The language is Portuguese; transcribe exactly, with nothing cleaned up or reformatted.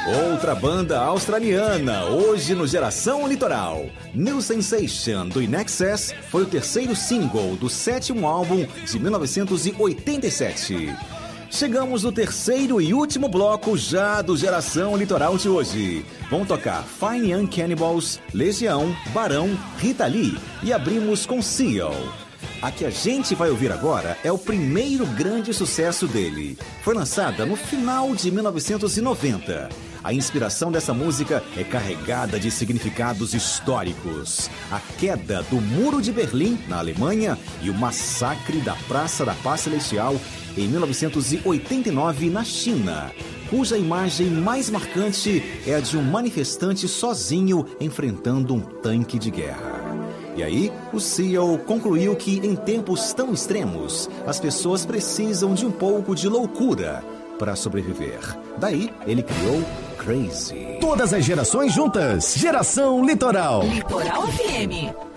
Outra banda australiana, hoje no Geração Litoral. New Sensation, do In Excess, foi o terceiro single do sétimo álbum de mil novecentos e oitenta e sete. Chegamos no terceiro e último bloco já do Geração Litoral de hoje. Vamos tocar Fine Young Cannibals, Legião, Barão, Rita Lee e abrimos com Seal. A que a gente vai ouvir agora é o primeiro grande sucesso dele. Foi lançada no final de mil novecentos e noventa. A inspiração dessa música é carregada de significados históricos. A queda do Muro de Berlim, na Alemanha, e o massacre da Praça da Paz Celestial, em mil novecentos e oitenta e nove, na China, cuja imagem mais marcante é a de um manifestante sozinho enfrentando um tanque de guerra. E aí, o Seal concluiu que, em tempos tão extremos, as pessoas precisam de um pouco de loucura para sobreviver. Daí, ele criou Crazy. Todas as gerações juntas. Geração Litoral. Litoral F M.